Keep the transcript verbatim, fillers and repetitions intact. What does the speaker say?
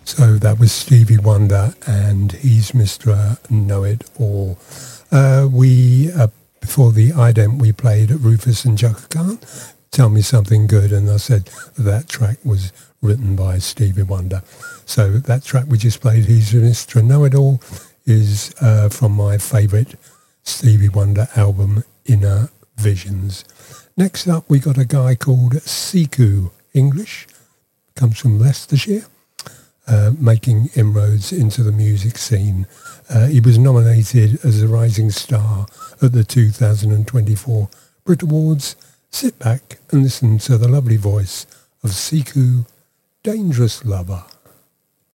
So that was Stevie Wonder, and he's Mister Know-It-All. Uh, we, uh, before the ident, we played Rufus and Chaka Khan, Tell Me Something Good, and I said that track was written by Stevie Wonder. So that track we just played, He's Mister Know-It-All, is uh, from my favourite Stevie Wonder album, Inner Visions. Next up, we got a guy called Siku, English, comes from Leicestershire, uh, making inroads into the music scene. Uh, he was nominated as a rising star at the two thousand twenty-four Brit Awards. Sit back and listen to the lovely voice of Siku, Dangerous Lover.